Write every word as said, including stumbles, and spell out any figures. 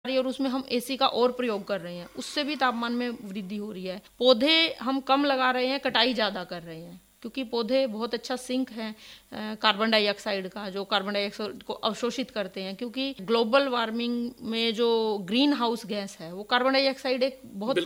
और उसमें हम एसी का और प्रयोग कर रहे हैं, उससे भी तापमान में वृद्धि हो रही है। पौधे हम कम लगा रहे हैं, कटाई ज़्यादा कर रहे हैं, क्योंकि पौधे बहुत अच्छा सिंक हैं कार्बन डाइऑक्साइड का, जो कार्बन डाइऑक्साइड को अवशोषित करते हैं। क्योंकि ग्लोबल वार्मिंग में जो ग्रीन हाउस गैस है वो कार्बन डाइऑक्साइड एक बहुत